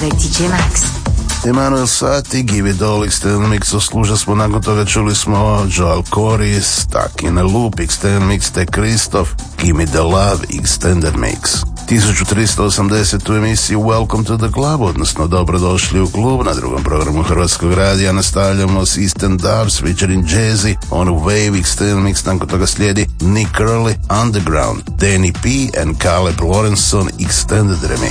avec DJ Max. Emanuel Satie, Give It All Extended Mix, služa smo, nakon toga čuli smo Joel Corey, Stuck in a Loop Extended Mix, te Kristof, Give Me The Love Extended Mix. 1380 u emisiji Welcome to the Club, odnosno dobrodošli u klub. Na drugom programu Hrvatskog radija nastavljamo s Eastern Dubs featuring Jazzy on Wave Extended Mix, nakon toga slijedi Nick Curly Underground, Danny P and Caleb Lawrenson Extended Remix.